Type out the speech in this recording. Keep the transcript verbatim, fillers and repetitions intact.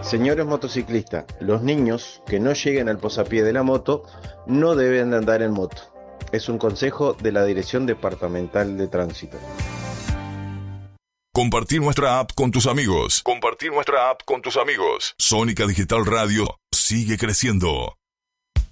Señores motociclistas, los niños que no lleguen al posapié de la moto no deben de andar en moto. Es un consejo de la Dirección Departamental de Tránsito. Compartir nuestra app con tus amigos. Compartir nuestra app con tus amigos. Sónica Digital Radio sigue creciendo.